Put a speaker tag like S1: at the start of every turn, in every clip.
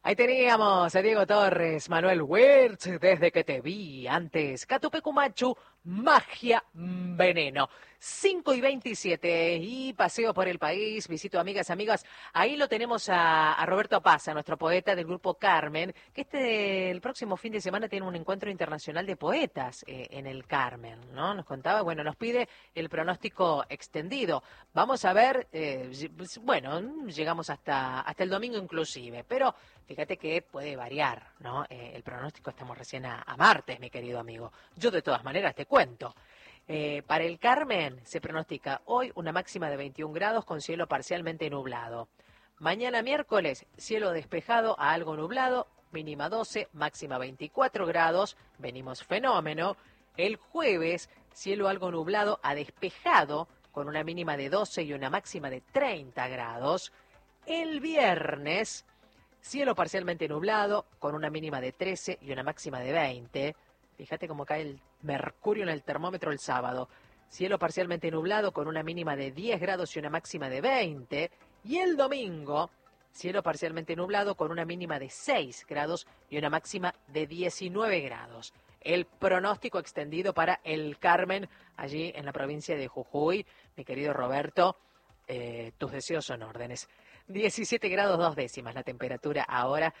S1: Ahí teníamos a Diego Torres, Manuel Wirtz, desde que te vi antes, Catupecumachu, Magia Veneno. 5:27 y paseo por el país, visito amigas, amigas. Ahí lo tenemos a Roberto Pasa, nuestro poeta del grupo Carmen, que el próximo fin de semana tiene un encuentro internacional de poetas en el Carmen, ¿no? Nos contaba, bueno, nos pide el pronóstico extendido. Vamos a ver, bueno, llegamos hasta el domingo inclusive, pero fíjate que puede variar, ¿no? El pronóstico, estamos recién a martes, mi querido amigo. Yo de todas maneras te cuento. Para el Carmen se pronostica hoy una máxima de 21 grados con cielo parcialmente nublado. Mañana miércoles, cielo despejado a algo nublado, mínima 12, máxima 24 grados, venimos fenómeno. El jueves, cielo algo nublado a despejado con una mínima de 12 y una máxima de 30 grados. El viernes, cielo parcialmente nublado, con una mínima de 13 y una máxima de 20. Fíjate cómo cae el mercurio en el termómetro el sábado. Cielo parcialmente nublado, con una mínima de 10 grados y una máxima de 20. Y el domingo, cielo parcialmente nublado, con una mínima de 6 grados y una máxima de 19 grados. El pronóstico extendido para el Carmen, allí en la provincia de Jujuy. Mi querido Roberto, tus deseos son órdenes. 17 grados 2 décimas la temperatura ahora,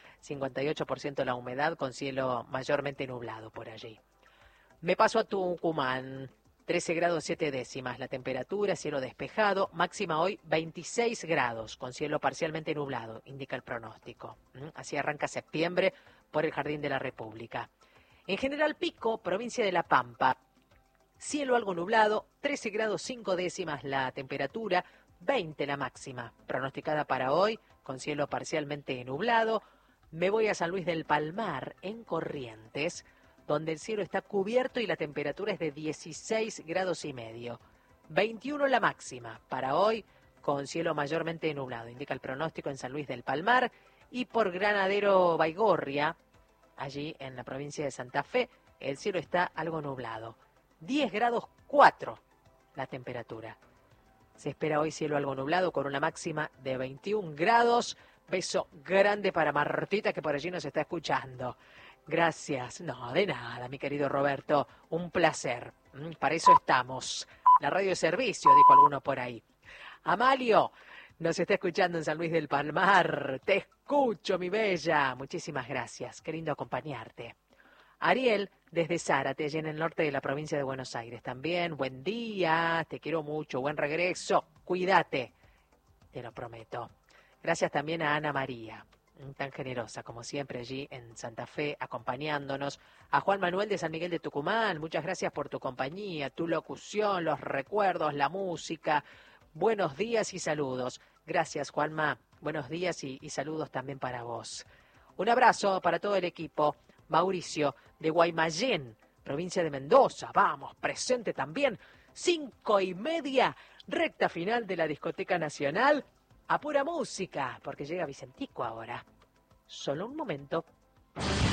S1: 58% la humedad con cielo mayormente nublado por allí. Me paso a Tucumán, 13 grados 7 décimas la temperatura, cielo despejado, máxima hoy 26 grados con cielo parcialmente nublado, indica el pronóstico. Así arranca septiembre por el Jardín de la República. En General Pico, provincia de La Pampa, cielo algo nublado, 13 grados 5 décimas la temperatura, 20 la máxima, pronosticada para hoy, con cielo parcialmente nublado. Me voy a San Luis del Palmar, en Corrientes, donde el cielo está cubierto y la temperatura es de 16 grados y medio. 21 la máxima, para hoy, con cielo mayormente nublado, indica el pronóstico en San Luis del Palmar. Y por Granadero Baigorria, allí en la provincia de Santa Fe, el cielo está algo nublado. 10 grados 4 la temperatura. Se espera hoy cielo algo nublado con una máxima de 21 grados. Beso grande para Martita, que por allí nos está escuchando. Gracias. No, de nada, mi querido Roberto. Un placer. Para eso estamos. La radio de servicio, dijo alguno por ahí. Amalio nos está escuchando en San Luis del Palmar. Te escucho, mi bella. Muchísimas gracias. Qué lindo acompañarte. Ariel, desde Zárate, allí en el norte de la provincia de Buenos Aires. También, buen día, te quiero mucho, buen regreso, cuídate, te lo prometo. Gracias también a Ana María, tan generosa como siempre allí en Santa Fe, acompañándonos. A Juan Manuel de San Miguel de Tucumán, muchas gracias por tu compañía, tu locución, los recuerdos, la música. Buenos días y saludos. Gracias, Juanma. Buenos días y saludos también para vos. Un abrazo para todo el equipo. Mauricio, de Guaymallén, provincia de Mendoza. Vamos, presente también. 5:30, recta final de la Discoteca Nacional. A pura música, porque llega Vicentico ahora. Solo un momento.